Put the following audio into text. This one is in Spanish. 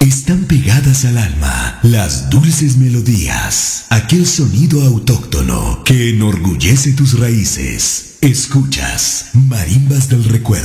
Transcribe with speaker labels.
Speaker 1: Están pegadas al alma las dulces melodías, aquel sonido autóctono que enorgullece tus raíces. Escuchas Marimbas del Recuerdo.